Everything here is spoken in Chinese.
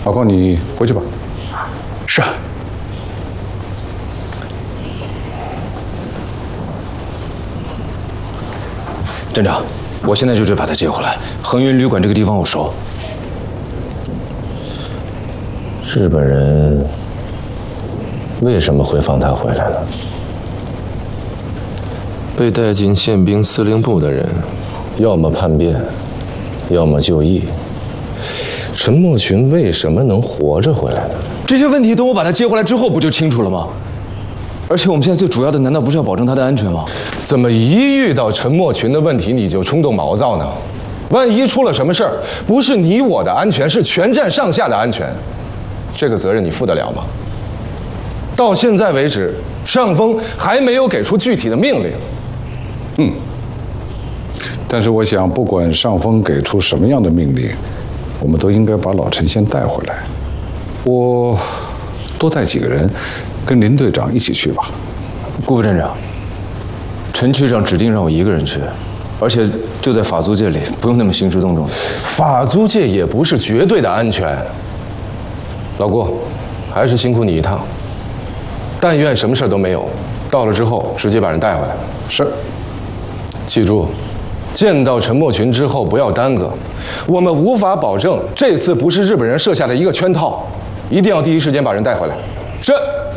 老高，你回去吧。 是。镇长，我现在就去把他接回来。恒云旅馆这个地方我熟。 日本人为什么会放他回来呢？被带进宪兵司令部的人，要么叛变，要么就义。陈默群为什么能活着回来呢？ 这些问题等我把他接回来之后，不就清楚了吗？而且我们现在最主要的，难道不是要保证他的安全吗？ 怎么一遇到陈默群的问题你就冲动毛躁呢？万一出了什么事儿，不是你我的安全，是全站上下的安全，这个责任你负得了吗？到现在为止，上峰还没有给出具体的命令。 但是我想，不管上峰给出什么样的命令，我们都应该把老陈先带回来。我多带几个人，跟林队长一起去吧。 顾副镇长，陈区长指定让我一个人去，而且就在法租界里，不用那么兴师动众的。 法租界也不是绝对的安全。老顾，还是辛苦你一趟。但愿什么事都没有，到了之后直接把人带回来。 是。 记住，见到陈默群之后不要耽搁。我们无法保证这次不是日本人设下的一个圈套，一定要第一时间把人带回来。 是。